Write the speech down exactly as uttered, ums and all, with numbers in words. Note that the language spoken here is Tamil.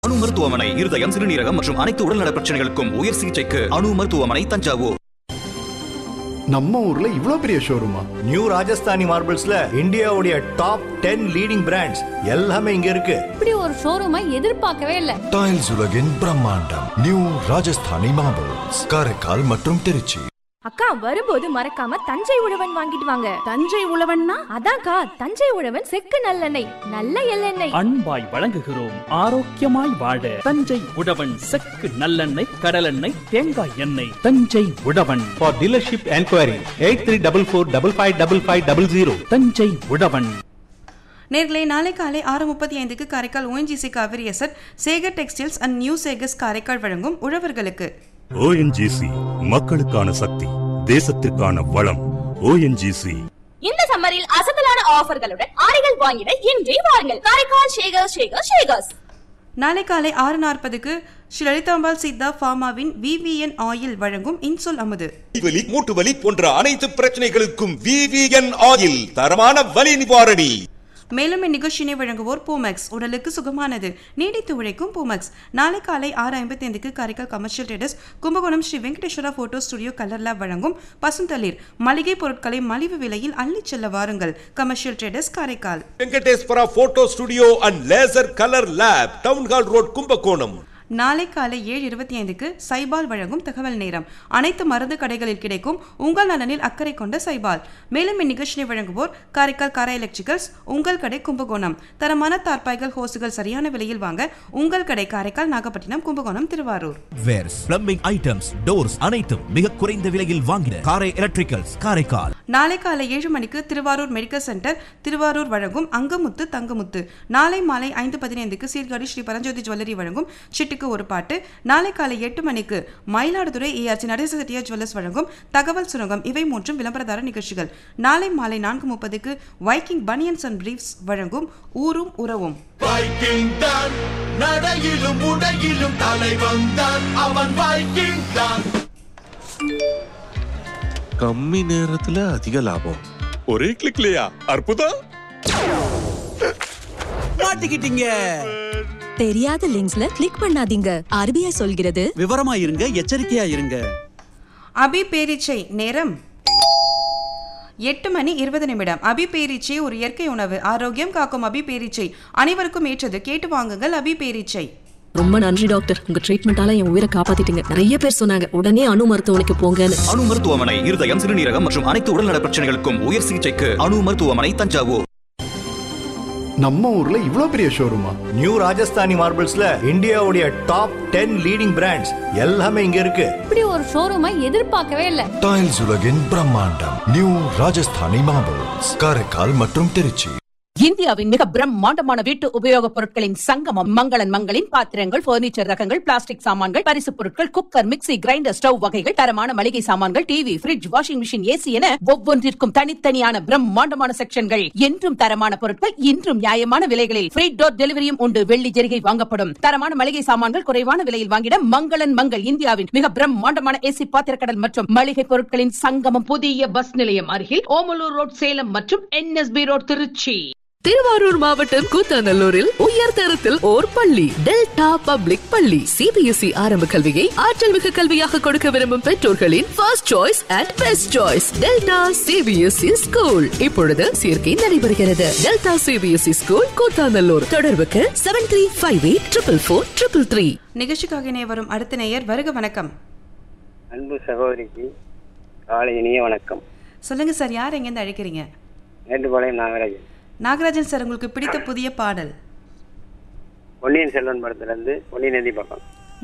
அணு மருத்துவமனை இருதயம், சிறுநீரகம் மற்றும் அனைத்து உடல்நல பிரச்சனைகளுக்கும் உயர் சிகிச்சைக்கு அணு மருத்துவமனை தஞ்சாவூர். நம்ம ஊர்ல இவ்ளோ பெரிய ஷோரூமா? நியூ ராஜஸ்தானி மார்பிள்ஸ்ல இந்தியாவுடைய டாப் டென் லீடிங் பிராண்ட்ஸ் எல்லாமே இங்க இருக்கு. இப்படி ஒரு ஷோரூமை எதிர்பார்க்கவே இல்ல. டைல்ஸ் உலகின் பிரம்மாண்டம் நியூ ராஜஸ்தானி மார்பிள்ஸ், காரைக்கால் மற்றும் திருச்சி. அக்கா, வரும்போது மறக்காம தஞ்சை உழவன் வாங்கிட்டு வாங்க. தஞ்சை உழவன்னா அதான்க்கா, தஞ்சை உழவன் செக்கு நல்லெண்ணெய், நல்ல எள்ளெண்ணெய். அன்பாய் வழங்குகிறோம் ஆரோக்கியமாய் வாழ தஞ்சை உழவன் செக்கு நல்லெண்ணெய், கடலெண்ணெய், தேங்காய் எண்ணெய். தஞ்சை உழவன். For dealership enquiry eight three four four five five five five zero zero. Thanjai உழவன். நேர்களை நாளை காலை ஆறு முப்பத்தி ஐந்துக்கு Karaikal ONGC Kaveri zed, Sekar textiles and new Sekar's Karaikal வழங்கும் உழவர்களுக்கு. ஓஎன்ஜிசி மக்களுக்கான சக்தி, தேசத்திற்கான வளம். ஓஎன்ஜிசி இந்த சம்மரில் அசத்தலான ஆஃபர்களுடன் ஆடைகள் வாங்கிட இன்றே வாருங்கள் காரைக்கால் ஷேகர்ஸ் ஷேகர்ஸ் ஷேகர்ஸ். நாளை காலை ஆறு நாற்பதுக்கு ஸ்ரீ லலிதாம்பாள் சித்தா ஃபார்மாவின் விவிஎன் ஆயில் வழங்கும் இன்சொல் அமுது. வலி, மூட்டு வலி போன்ற அனைத்து பிரச்சனைகளுக்கும் விவிஎன் ஆயில் தரமான வலி நிவாரணி. மேலும் இந்நிகழ்ச்சியினை வழங்குவோர் பூமெக்ஸ், உடலுக்கு சுகமானது, நீடித்து உழைக்கும் பூமெக்ஸ். நாளை காலை ஆறு ஐம்பத்தி ஐந்துக்கு Karaikal commercial traders Kumbakonam Sri Venkateswara photo studio colour lab வழங்கும் பசுந்தளிர், மளிகை பொருட்களை மலிவு விலையில் அள்ளி செல்ல வாருங்கள். Commercial traders Karaikal. Venkateswara photo studio and laser colour lab, town hall road, Kumbakonam. நாளை காலை ஏழு இருபத்தி ஐந்துக்கு சைபால் வழங்கும் தகவல் நேரம். அனைத்து மருந்து கடைகளில் கிடைக்கும் உங்கள் நலனில் அக்கறை கொண்ட சைபால். மேலும் இந்நிகழ்ச்சியை வழங்குவோர் காரைக்கால் காரா எலக்ட்ரிக்கல்ஸ், உங்கள் கடை கும்பகோணம். தரமான தார்பாய்கள், ஹோசுகள் சரியான விலையில் வாங்க உங்கள் கடை Karaikal, Nagapattinam, Kumbakonam, Thiruvarur. Verse plumbing items, doors அனைத்தும் மிக குறைந்த விலையில் வாங்கின காரை எலக்ட்ரிக்கல்ஸ் காரைக்கால். நாளை காலை ஏழு மணிக்கு திருவாரூர் மெடிக்கல் சென்டர் திருவாரூர் வழங்கும் அங்கமுத்து தங்கமுத்து. நாளை மாலை ஐந்து பதினைந்துக்கு சீர்காழி ஸ்ரீ பரஞ்சோதி ஜுவல்லரி வழங்கும் சிட்டுக்கு ஒரு பாட்டு. நாளை காலை எட்டு மணிக்கு மயிலாடுதுறை ஏஆர்சி நடேச செட்டியார் ஜுவல்லர்ஸ் வழங்கும் தகவல் சுரங்கம். இவை மூன்றும் விளம்பரதார நிகழ்ச்சிகள். நாளை மாலை நான்கு முப்பதுக்கு வைக்கிங் பனியன்ஸ் அண்ட் பிரீஃப்ஸ் வழங்கும் ஊரும் உறவும். வைக்கிங் தான் நடையிலும் உடையிலும் தலைவன் தான், அவன் வைக்கிங் தான். கம்மி நேரத்துல அதிக லாபம், ஒரே கிளிக்லயா? அற்புதம். மாட்டிக்கிட்டீங்க. தெரியாத லிங்க்ஸ்ல கிளிக் பண்ணாதீங்க. ஆர்பிஐ சொல்கிறது விவரமா இருங்க, எச்சரிக்கையா இருங்க. அபி பேரீச்சை நேரம் எட்டு மணி இருபது நிமிடம். அபி பேரீச்சை ஒரு இயற்கை உணவு, ஆரோக்கியம் காக்கும் அபி பேரீச்சை அனைவருக்கும் ஏற்றது. கேட்டு வாங்குங்கள் அபி பேரீச்சை. ரொம்ப நன்றி டாக்டர், உங்க ட்ரீட்மெண்டால என் உயிரை காப்பாத்திட்டீங்க. நிறைய பேர் சொன்னாங்க உடனே அணு மருத்துவமனைக்கு போங்கன்னு. அணு மருத்துவமனை இருதயம், சிறுநீரகம் மற்றும் அனைத்து உடல்நல பிரச்சனைகளுக்கும் உயர் சிகிச்சைக்கு அணு மருத்துவமனை தஞ்சாவூர். நம்ம ஊர்ல இவ்ளோ பெரிய ஷோரூமா? நியூ ராஜஸ்தானி மார்பிள்ஸ்ல இந்தியாவுடைய டாப் டென் லீடிங் பிராண்ட்ஸ் எல்லாமே இங்க இருக்கு. இப்படி ஒரு ஷோரூமை எதிர்பார்க்கவே இல்ல. டைல்ஸ் உலகின் பிரம்மாண்டம் நியூ ராஜஸ்தானி மார்பிள்ஸ், காரைக்கால் மற்றும் திருச்சி. இந்தியாவின் மிக பிரம்மாண்டமான வீட்டு உபயோகப் பொருட்களின் சங்கமம் மங்களன் மங்களின் பாத்திரங்கள், பர்னிச்சர் ரகங்கள், பிளாஸ்டிக் சாமான்கள், பரிசு பொருட்கள், குக்கர், மிக்ஸி, கிரைண்டர், ஸ்டவ் வகைகள், தரமான மளிகை சாமான்கள், TV, fridge, washing machine, AC என ஒவ்வொன்றிற்கும் தனித்தனியான பிரம்மாண்டமான செக்ஷன்கள். என்றும் தரமான பொருட்கள், இன்றும் நியாயமான விலைகளில் ஃப்ரீ டோர் டெலிவரியும் உண்டு. வெள்ளி ஜெரிகை வாங்கப்படும். தரமான மளிகை சாமான்கள் குறைவான விலையில் வாங்கிட மங்களன் மங்கள். இந்தியாவின் மிக பிரம்மாண்டமான ஏசி பாத்திரக்கடல் மற்றும் மளிகை பொருட்களின் சங்கமம். புதிய பஸ் நிலையம் அருகில் ஓமலூர் ரோட், சேலம் மற்றும் என்எஸ்பி ரோட், திருச்சி. திருவாரூர் மாவட்டம் கூத்தாநல்லூரில் உயர் தரத்தில் ஓர் பள்ளி, டெல்டா பப்ளிக் பள்ளி. சிபிஎஸ்இ ஆரம்ப கல்வியை ஆற்றல் மிகு கல்வியாக கொடுக்க விரும்பும் பெற்றோர்களின் first choice and best choice delta CBSE school. இப்பொழுது சேர்க்கை நடைபெறுகிறது. Delta CBSE school Koothanallur. தொடர்புக்கு seven three five eight triple four triple three. நிகழ்ச்சிக்காக வரும் அடுத்த நேயர் வருக. வணக்கம். அன்பு சகோதரிக்கு காலை இனிய வணக்கம். சொல்லுங்க சார், யார் எங்கேருந்து அழைக்கிறீங்க? மேட்டுப்பாளையம் நாகராஜன். நாகராஜன் சார், உங்களுக்கு பிடித்த புதிய பாடல்? பொன்னியின் செல்வன் படத்துல இருந்து பொன்னி நதி பக்கம்.